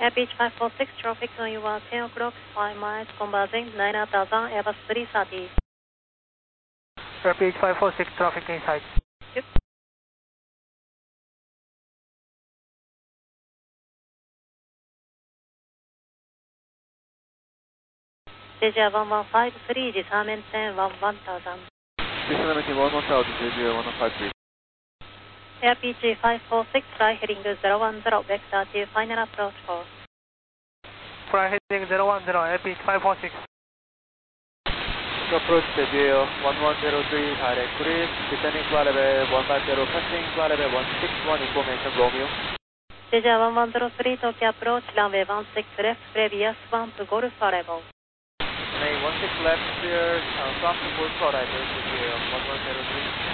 Beach 546, traffic on you 10 o'clock, 5 miles, conversing 9000, Airbus 330. Beach 546, traffic inside. Yep. Asia 115, 3 G, 310, 1000. Disseminating 11000, JGA 153. Beach 546, fly heading 010, vector to final approach course. Fly heading 010, Beach 546. Approach JGA 1103, direct grid, descending flight level 150, passing flight level 161, information Romeo. Asia 1103, Tokyo approach, runway 16 left, previous bump, Golf arrival. Runway 16 left, clear, soft to full throttle, JGA 1103.